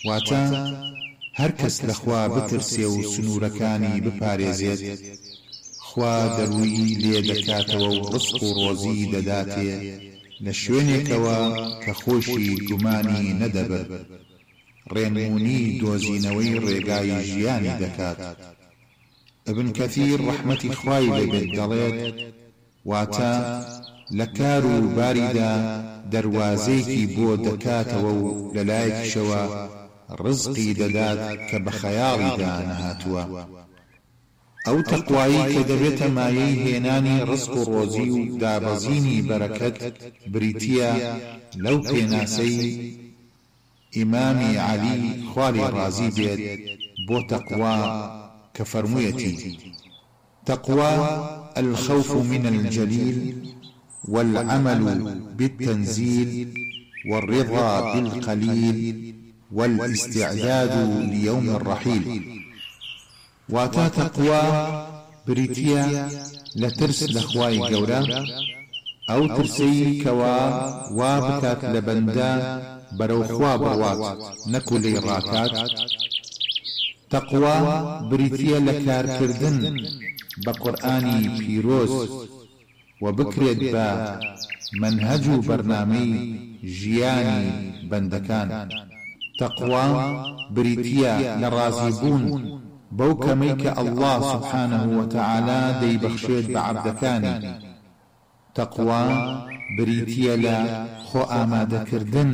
واتە هەر کەس لە خوا بترسێ و سنوورەکانی بپارێزێت خوا دەروی لێ دەکاتەوە و ڕزق و ڕۆزی دەداتێ لە شوێنێکەوە کە خۆشی گومانی نەدەبێت ڕێنمونی دۆزینەوەی ڕێگای ژیانی دەکات. ابن کەثیر ڕەحمەتی خوای لێبێت دەڵێت واتە لە کار و باریدا دەروازەیەکی بۆ دەکاتەوە و لەلایەکیشەوە ڕزقی دەدات کە بە خەیاڵیدا نەهاتووە. ئەو تەقوایی کە دەبێتە مایەی هێنانی ڕزق و ڕۆزی و دابەزینی بەرەکەت بریتیە لەو پێناسەی ئیمامی عەلی خوای ڕازی بێت بۆ تەقوا کە فەرموویەتی تەقوا الخوف من الجليل والعمل بالتنزيل والرضا بالقليل والاستعداد ليوم الرحيل. واتا تقوى بريتيا لترس لخواي قورا او ترسي كوا وابكات لبندا برو خوا بروات نكولي راكات. تقوى بريتيا لكار كردن بقرآني بيروس وبكريت با منهج برنامي جياني بندكان. تقوى بريتيا لرازيبون بو كميك الله سبحانه وتعالى دي بخشيت بعبدكاني. تقوى بريتيا لا خو آماده كردن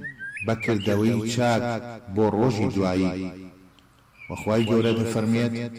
بكردوي شاك بو روجي دوائي. وخواي جورد فرميت